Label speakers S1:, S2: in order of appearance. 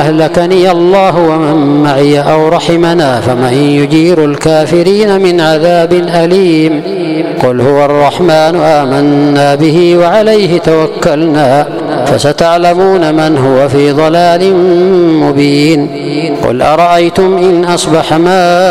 S1: أهلكني الله ومن معي أو رحمنا فمن يجير الكافرين من عذاب أليم. قل هو الرحمن آمنا به وعليه توكلنا فستعلمون من هو في ضلال مبين. قل أرأيتم إن أصبح ماؤكم